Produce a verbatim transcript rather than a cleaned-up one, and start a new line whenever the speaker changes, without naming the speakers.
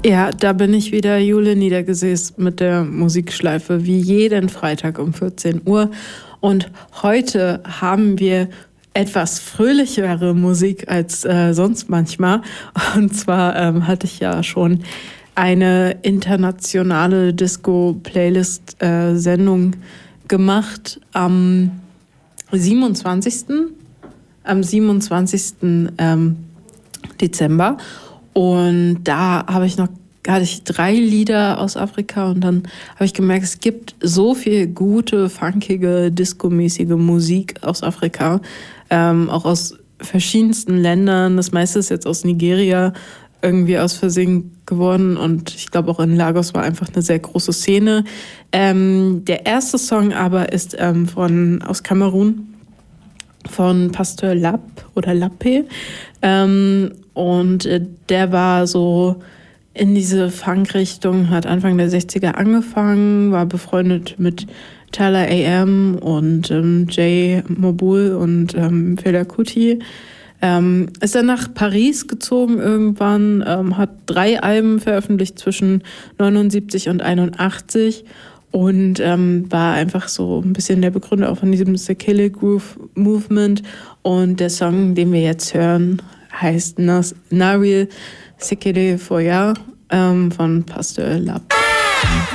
Ja, da bin ich wieder, Jule Niedergesäß mit der Musikschleife, wie jeden Freitag um vierzehn Uhr. Und heute haben wir etwas fröhlichere Musik als äh, sonst manchmal. Und zwar ähm, hatte ich ja schon eine internationale Disco-Playlist-Sendung äh, gemacht am siebenundzwanzigsten Am siebenundzwanzigsten Ähm, Dezember. Und da habe ich noch hatte ich drei Lieder aus Afrika und dann habe ich gemerkt, es gibt so viel gute, funkige, disco-mäßige Musik aus Afrika, ähm, auch aus verschiedensten Ländern. Das meiste ist jetzt aus Nigeria irgendwie aus Versehen geworden und ich glaube auch in Lagos war einfach eine sehr große Szene. Ähm, der erste Song aber ist ähm, von aus Kamerun von Pasteur Lap oder Lappe. Ähm, und äh, der war so in diese Funk-Richtung, hat Anfang der sechziger angefangen, war befreundet mit Tyler A M und ähm, Jay Mobul und ähm, Fela Kuti. Ähm, ist dann nach Paris gezogen irgendwann, ähm, hat drei Alben veröffentlicht zwischen neunundsiebzig und einundachtzig und ähm, war einfach so ein bisschen der Begründer auch von diesem Sekele Groove Movement. Und der Song, den wir jetzt hören, heißt Nas- Naril Sekele Foya ähm, von Pasteur Lap.